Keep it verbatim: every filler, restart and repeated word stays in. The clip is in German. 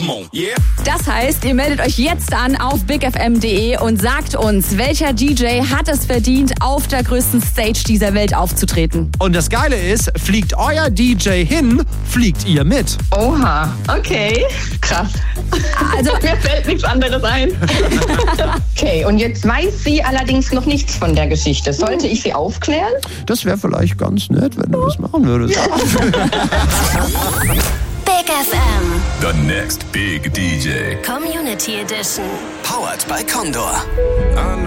Come on, yeah. Das heißt, ihr meldet euch jetzt an auf big f m punkt d e und sagt uns, welcher D J hat es verdient, auf der größten Stage dieser Welt aufzutreten. Und das Geile ist, fliegt euer D J hin, fliegt ihr mit. Oha, okay, krass. Also Mir fällt nichts anderes ein. Okay, und jetzt weiß sie allerdings noch nichts von der Geschichte. Sollte ich sie aufklären? Das wäre vielleicht ganz nett, wenn du das machen würdest. Big F M. The next big D J. Community Edition. Powered by Condor.